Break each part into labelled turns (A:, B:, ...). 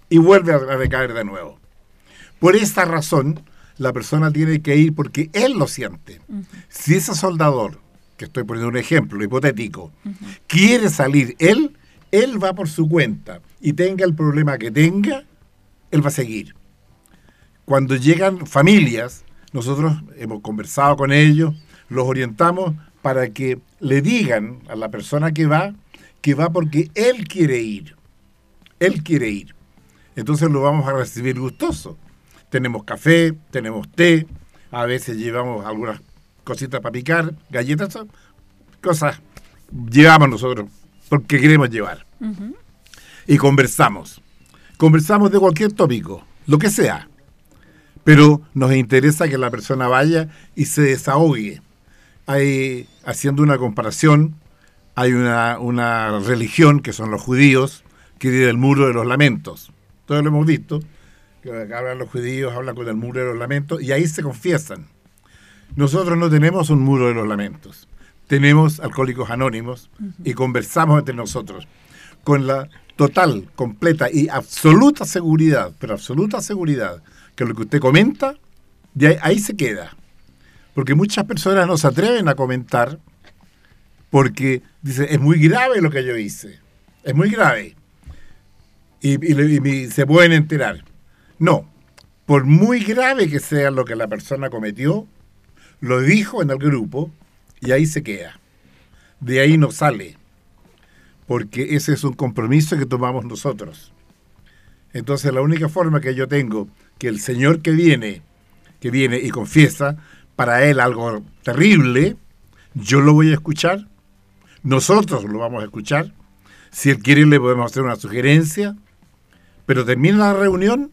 A: y vuelve a recaer de nuevo. Por esta razón, la persona tiene que ir porque él lo siente. Si ese soldador, que estoy poniendo un ejemplo hipotético, quiere salir él va por su cuenta y tenga el problema que tenga, él va a seguir. Cuando llegan familias, nosotros hemos conversado con ellos, los orientamos para que le digan a la persona que va porque él quiere ir. Él quiere ir. Entonces lo vamos a recibir gustoso. Tenemos café, tenemos té, a veces llevamos algunas cositas para picar, galletas, cosas llevamos nosotros porque queremos llevar. Y conversamos. Conversamos de cualquier tópico, lo que sea. Pero nos interesa que la persona vaya y se desahogue. Haciendo una comparación, hay una religión, que son los judíos, que tiene el muro de los lamentos. Todos lo hemos visto, que hablan los judíos, hablan con el muro de los lamentos, y ahí se confiesan. Nosotros no tenemos un muro de los lamentos. Tenemos Alcohólicos Anónimos y conversamos entre nosotros con la total, completa y absoluta seguridad, pero absoluta seguridad, que lo que usted comenta, ahí se queda. Porque muchas personas no se atreven a comentar porque dicen, es muy grave lo que yo hice, es muy grave. Y se pueden enterar. No, por muy grave que sea lo que la persona cometió, lo dijo en el grupo y ahí se queda. De ahí no sale. Porque ese es un compromiso que tomamos nosotros. Entonces la única forma que yo tengo que el señor que viene y confiesa para él algo terrible, yo lo voy a escuchar, nosotros lo vamos a escuchar, si él quiere le podemos hacer una sugerencia, pero termina la reunión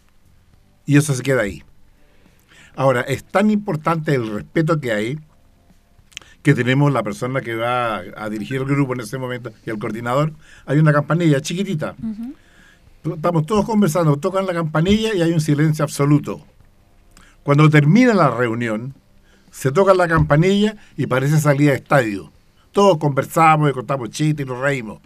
A: y eso se queda ahí. Ahora, es tan importante el respeto que hay, que tenemos la persona que va a dirigir el grupo en ese momento y el coordinador, hay una campanilla chiquitita. Estamos todos conversando, tocan la campanilla y hay un silencio absoluto. Cuando termina la reunión, se toca la campanilla y parece salida de estadio. Todos conversamos y contamos chistes y nos reímos.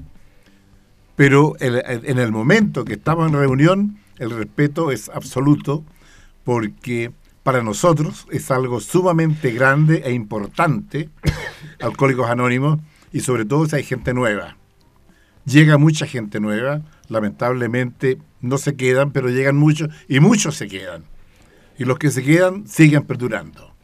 A: Pero en el momento que estamos en reunión, el respeto es absoluto porque para nosotros es algo sumamente grande e importante, Alcohólicos Anónimos, y sobre todo si hay gente nueva. Llega mucha gente nueva, lamentablemente no se quedan, pero llegan muchos y muchos se quedan. Y los que se quedan siguen perdurando.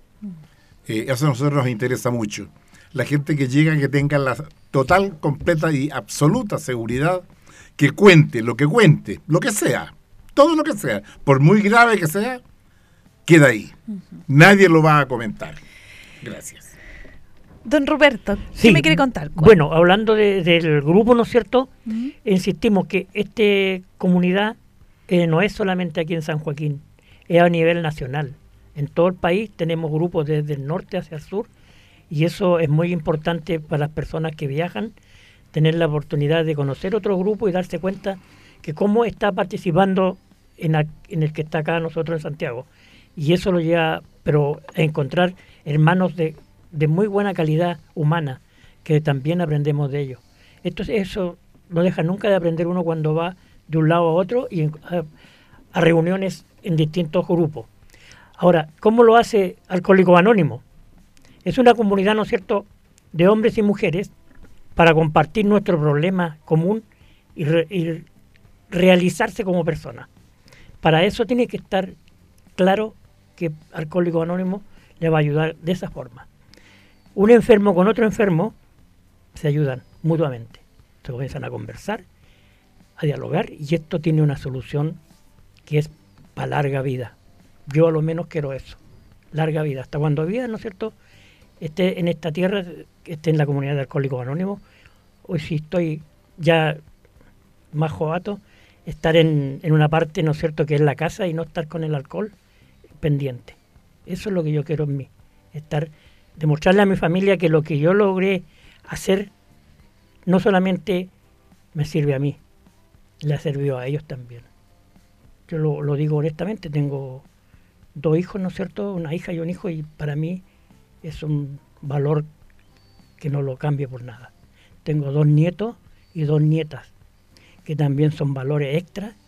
A: Eso a nosotros nos interesa mucho. La gente que llega, que tenga la total, completa y absoluta seguridad, que cuente, lo que sea, todo lo que sea, por muy grave que sea, queda ahí. Nadie lo va a comentar. Gracias.
B: Don Roberto, ¿qué
C: Sí,
B: me quiere contar?
C: Bueno, hablando del grupo, ¿no es cierto? Insistimos que esta comunidad no es solamente aquí en San Joaquín, es a nivel nacional. En todo el país tenemos grupos desde el norte hacia el sur y eso es muy importante para las personas que viajan, tener la oportunidad de conocer otro grupo y darse cuenta que cómo está participando en el que está acá nosotros en Santiago. Y eso lo lleva, pero a encontrar hermanos de muy buena calidad humana, que también aprendemos de ellos. Eso no deja nunca de aprender uno cuando va de un lado a otro y a reuniones en distintos grupos. Ahora, ¿cómo lo hace Alcohólicos Anónimos? Es una comunidad, ¿no es cierto?, de hombres y mujeres para compartir nuestro problema común y realizarse como personas. Para eso tiene que estar claro que Alcohólicos Anónimos le va a ayudar de esa forma. Un enfermo con otro enfermo se ayudan mutuamente. Se comienzan a conversar, a dialogar y esto tiene una solución que es para larga vida. Yo a lo menos quiero eso, larga vida. Hasta cuando vida, ¿no es cierto?, esté en esta tierra, esté en la comunidad de Alcohólicos Anónimos. Hoy si estoy ya más jovato, estar en una parte, ¿no es cierto?, que es la casa y no estar con el alcohol pendiente. Eso es lo que yo quiero en mí, demostrarle a mi familia que lo que yo logré hacer no solamente me sirve a mí, le ha servido a ellos también. Yo lo digo honestamente, tengo 2 hijos, ¿no es cierto?, una hija y un hijo, y para mí es un valor que no lo cambio por nada. Tengo 2 nietos y 2 nietas, que también son valores extra